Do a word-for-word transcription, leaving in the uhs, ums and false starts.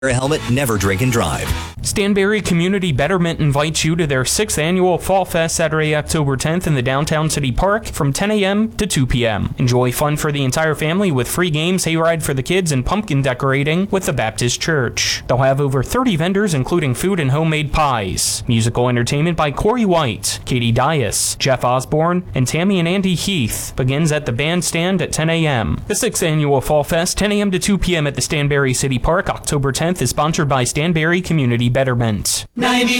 a helmet, never drink and drive. Stanberry Community Betterment invites you to their sixth annual Fall Fest Saturday, October tenth in the Downtown City Park from ten a.m. to two p.m. Enjoy fun for the entire family with free games, hayride for the kids, and pumpkin decorating with the Baptist Church. They'll have over thirty vendors including food and homemade pies. Musical entertainment by Corey White, Katie Dias, Jeff Osborne, and Tammy and Andy Heath begins at the bandstand at ten a.m. The sixth annual Fall Fest, ten a.m. to two p.m. at the Stanberry City Park, October tenth, is sponsored by Stanberry Community Betterment. ninety